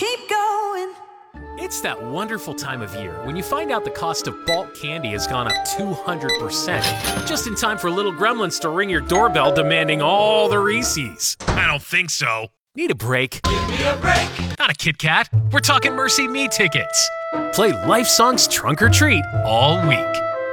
keep going. It's that wonderful time of year when you find out the cost of bulk candy has gone up 200%. Just in time for little gremlins to ring your doorbell demanding all the Reese's. I don't think so. Need a break? Give me a break. Not a Kit Kat. We're talking Mercy Me tickets. Play Life Songs Trunk or Treat all week.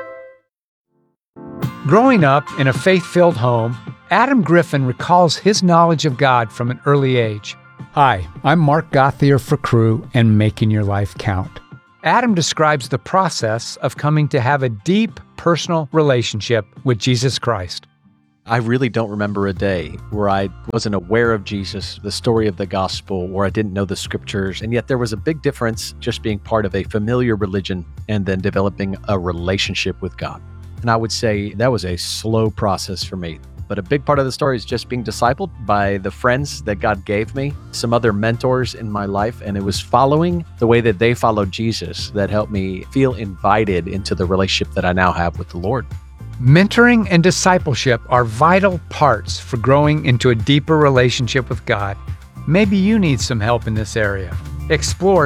Growing up in a faith-filled home, Adam Griffin recalls his knowledge of God from an early age. Hi, I'm Mark Gauthier for Cru and Making Your Life Count. Adam describes the process of coming to have a deep personal relationship with Jesus Christ. I really don't remember a day where I wasn't aware of Jesus, the story of the gospel, where I didn't know the scriptures, and yet there was a big difference just being part of a familiar religion and then developing a relationship with God. And I would say that was a slow process for me. But a big part of the story is just being discipled by the friends that God gave me, some other mentors in my life, and it was following the way that they followed Jesus that helped me feel invited into the relationship that I now have with the Lord. Mentoring and discipleship are vital parts for growing into a deeper relationship with God. Maybe you need some help in this area. Explore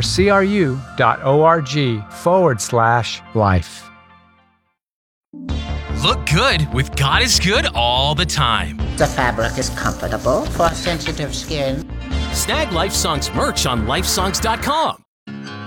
cru.org/life. Look good with God is Good all the time. The fabric is comfortable for sensitive skin. Snag Life Songs merch on lifesongs.com.